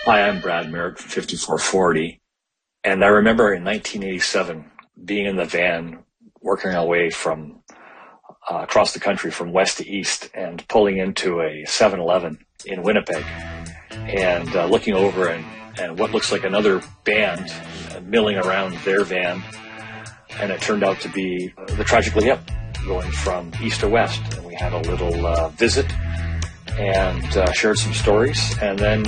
Hi, I'm Brad Merritt from 5440. And I remember in 1987 being in the van, working our way from across the country from west to east and pulling into a 7-Eleven in Winnipeg and looking over and what looks like another band milling around their van. And it turned out to be the Tragically Hip going from east to west. And we had a little visit and shared some stories. And then